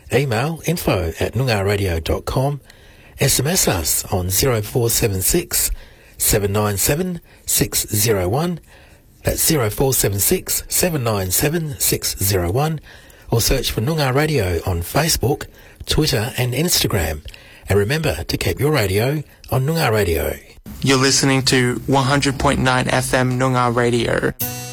Email info@noongarradio.com. SMS us on 0476 797 601. That's 0476 797 601. Or search for Noongar Radio on Facebook, Twitter and Instagram. And remember to keep your radio on Noongar Radio. You're listening to 100.9 FM Noongar Radio.